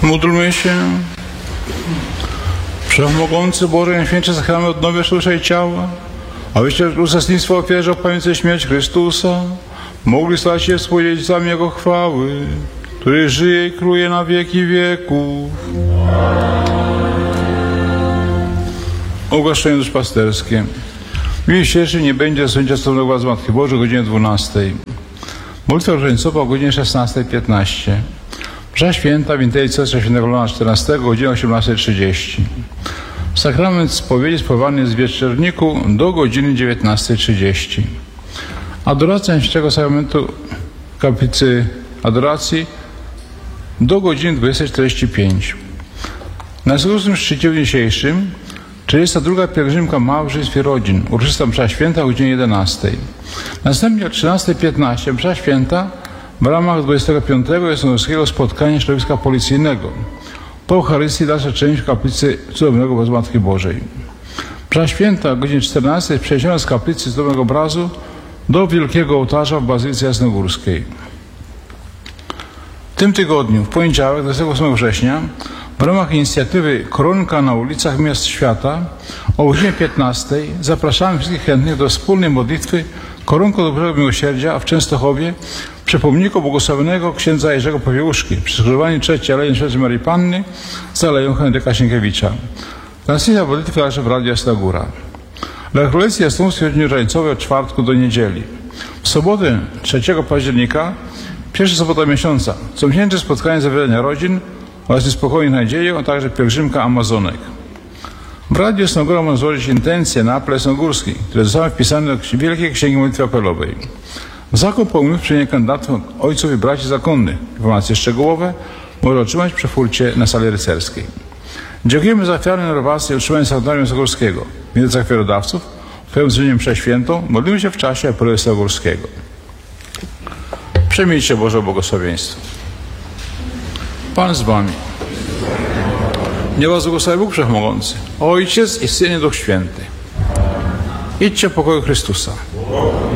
Módlmy się. Wszechmogący Boże, Najświętsze sakrament odnowiasz duszę i ciała, abyście uczestnictwo ofierze opamiętujące śmierć Chrystusa mogli stać się współdziedzicami Jego chwały, który żyje i króluje na wieki wieków. Ogłaszczenie duszpasterskie. W dniu dzisiejszym nie będzie sędzia stosownego władzy Matki Bożej o godzinie 12. Modlitwa różańcowa o godzinie 16:15. Msza święta w Intelice Świętego Leona XIV o godzinie 18:30. Sakrament spowiedzi spowodowany jest w wieczorniku do godziny 19:30. Adoracja Świętego Sakramentu w kaplicy adoracji do godziny 20:45. Na skutecznym szczycie dzisiejszym 32. pielgrzymka małżeństw i rodzin, uroczysta msza święta o godzinie 11. Następnie o 13:15 msza święta w ramach 25. jasnogórskiego spotkania środowiska policyjnego. Po Eucharystii dalsza część w kaplicy Cudownego Obrazu Matki Bożej. Msza święta o godzinie 14 przeniesiona z kaplicy Cudownego Obrazu do Wielkiego Ołtarza w Bazylice Jasnogórskiej. W tym tygodniu, w poniedziałek, 28 września, w ramach inicjatywy Koronka na ulicach miast świata o godzinie 15 zapraszamy wszystkich chętnych do wspólnej modlitwy Koronką do Bożego Miłosierdzia w Częstochowie przy pomniku błogosławionego księdza Jerzego Powiełuszki przy skrzyżowaniu 3. Alei Świętej Marii Panny z Aleją Henryka Sienkiewicza. Transmisja modlitwy także w Radiu Jasna Góra. Dla Królestwa Jasnogórskiej Rodziny Różańcowej od czwartku do niedzieli. W sobotę 3 października, pierwsza sobota miesiąca, comiesięczne spotkanie zawierania rodzin oraz niespokojnych nadziei, a także pielgrzymka Amazonek. W Radiu Jasna Góra można złożyć intencje na apel jasnogórski, które zostały wpisane do Wielkiej Księgi Modlitwy Apelowej. Zakup pomysłów przyjęcia kandydatów ojców i braci zakonnych. Informacje szczegółowe można otrzymać przy fulcie na sali rycerskiej. Dziękujemy za ofiarę renowacji i utrzymanie sanktuarium jasnogórskiego. W imieniu ofiarodawców, pełnym zdaniem mszę świętą, modlimy się w czasie apelu jasnogórskiego. Przyjmijcie Boże błogosławieństwo. Pan z wami. Niech was błogosławi Bóg Wszechmogący, Ojciec i Syn i Duch Święty. Idźcie w pokoju Chrystusa.